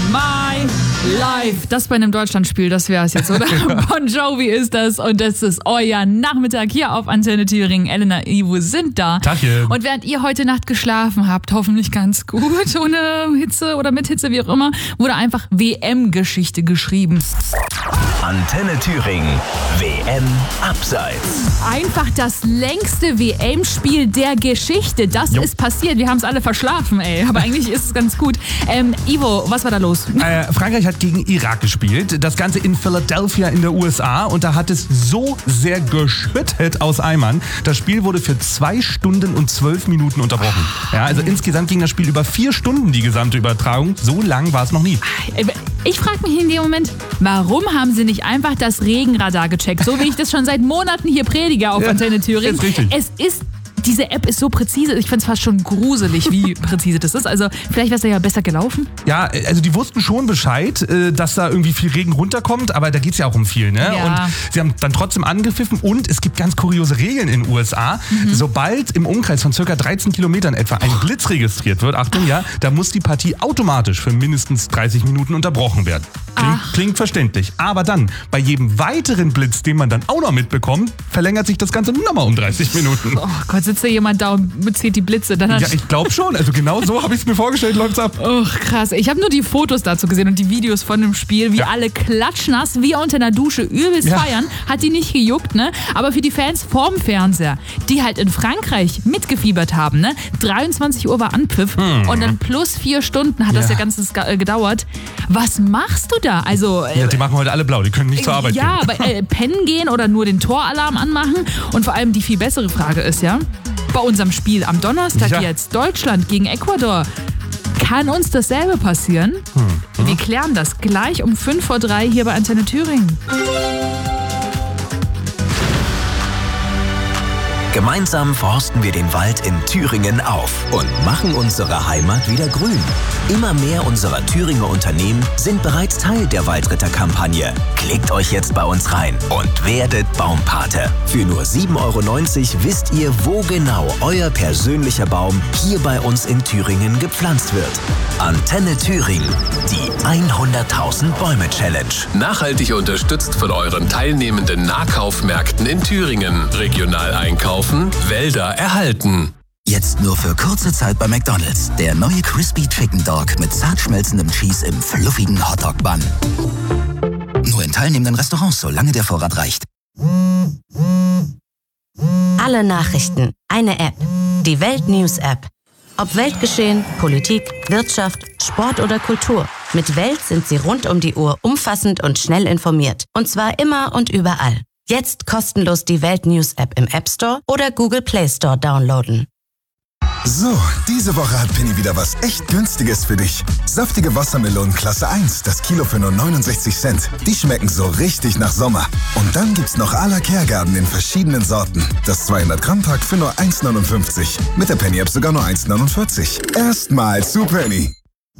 My Life. Das bei einem Deutschlandspiel, das wäre es jetzt, oder? Bon Jovi ist das und das ist euer Nachmittag hier auf Antenne Thüringen. Elena, Ivo sind da. Tachchen. Und während ihr heute Nacht geschlafen habt, hoffentlich ganz gut, ohne Hitze oder mit Hitze, wie auch immer, wurde einfach WM-Geschichte geschrieben. Antenne Thüringen, WM Abseits. Einfach das längste WM-Spiel der Geschichte. Das ist passiert. Wir haben es alle verschlafen, ey. Aber eigentlich ist es ganz gut. Ivo, was war da los? Frankreich hat gegen Irak gespielt. Das Ganze in Philadelphia in der USA. Und da hat es so sehr geschüttet aus Eimern. Das Spiel wurde für 2 Stunden und 12 Minuten unterbrochen. Ja, also insgesamt ging das Spiel über 4 Stunden, die gesamte Übertragung. So lang war es noch nie. Ich frage mich in dem Moment, warum haben sie nicht einfach das Regenradar gecheckt? So wie ich das schon seit Monaten hier predige auf Antenne Thüringen. Ist richtig. Diese App ist so präzise, ich finde es fast schon gruselig, wie präzise das ist. Also vielleicht wäre es ja besser gelaufen. Ja, also die wussten schon Bescheid, dass da irgendwie viel Regen runterkommt, aber da geht es ja auch um viel, ne? Ja. Und sie haben dann trotzdem angepfiffen und es gibt ganz kuriose Regeln in den USA. Sobald im Umkreis von ca. 13 Kilometern etwa ein Blitz registriert wird, Achtung, ja, da muss die Partie automatisch für mindestens 30 Minuten unterbrochen werden. Klingt verständlich. Aber dann, bei jedem weiteren Blitz, den man dann auch noch mitbekommt, verlängert sich das Ganze nochmal um 30 Minuten. Oh Gott, sitzt da jemand da und zählt die Blitze? Dann Ja, ich glaube schon. Also genau so habe ich es mir vorgestellt, läuft's ab. Oh, krass. Ich habe nur die Fotos dazu gesehen und die Videos von dem Spiel, wie alle klatschnass, wie unter einer Dusche übelst feiern. Hat die nicht gejuckt, ne? Aber für die Fans vorm Fernseher, die halt in Frankreich mitgefiebert haben, ne? 23 Uhr war Anpfiff und dann plus 4 Stunden hat das ja Ganze gedauert. Was machst du da? Also, Ja, die machen heute alle blau, die können nicht zur Arbeit gehen. ja, aber pennen gehen oder nur den Toralarm anmachen? Und vor allem die viel bessere Frage ist ja, bei unserem Spiel am Donnerstag jetzt, Deutschland gegen Ecuador, kann uns dasselbe passieren? Wir klären das gleich um 2:55 hier bei Antenne Thüringen. Gemeinsam forsten wir den Wald in Thüringen auf und machen unsere Heimat wieder grün. Immer mehr unserer Thüringer Unternehmen sind bereits Teil der Waldritter-Kampagne. Klickt euch jetzt bei uns rein und werdet Baumpate. Für nur 7,90 € wisst ihr, wo genau euer persönlicher Baum hier bei uns in Thüringen gepflanzt wird. Antenne Thüringen, die 100.000 Bäume Challenge. Nachhaltig unterstützt von euren teilnehmenden Nahkaufmärkten in Thüringen. Regional einkaufen, Wälder erhalten. Jetzt nur für kurze Zeit bei McDonald's. Der neue Crispy Chicken Dog mit zart schmelzendem Cheese im fluffigen Hotdog-Bun. Nur in teilnehmenden Restaurants, solange der Vorrat reicht. Alle Nachrichten, eine App. Die Welt News App. Ob Weltgeschehen, Politik, Wirtschaft, Sport oder Kultur. Mit Welt sind Sie rund um die Uhr umfassend und schnell informiert. Und zwar immer und überall. Jetzt kostenlos die Welt News App im App Store oder Google Play Store downloaden. So, diese Woche hat Penny wieder was echt Günstiges für dich. Saftige Wassermelonen Klasse 1, das Kilo für nur 69 Cent. Die schmecken so richtig nach Sommer. Und dann gibt's noch à la Kehrgarten in verschiedenen Sorten. Das 200-Gramm-Pack für nur 1,59. Mit der Penny-App sogar nur 1,49. Erstmal zu Penny.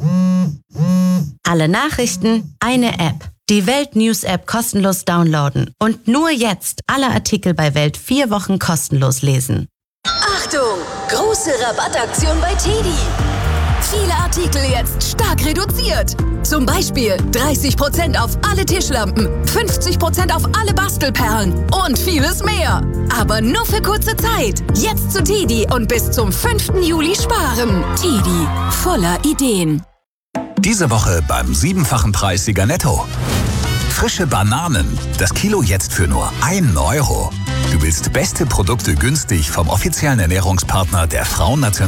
Alle Nachrichten, eine App. Die Welt News App kostenlos downloaden. Und nur jetzt alle Artikel bei Welt 4 Wochen kostenlos lesen. Achtung! Große Rabattaktion bei TEDi. Viele Artikel jetzt stark reduziert. Zum Beispiel 30% auf alle Tischlampen, 50% auf alle Bastelperlen und vieles mehr. Aber nur für kurze Zeit. Jetzt zu TEDi und bis zum 5. Juli sparen. TEDi, voller Ideen. Diese Woche beim 7-fachen Preissieger Netto. Frische Bananen. Das Kilo jetzt für nur 1 €. Du willst beste Produkte günstig vom offiziellen Ernährungspartner der Frauennationalmannschaft.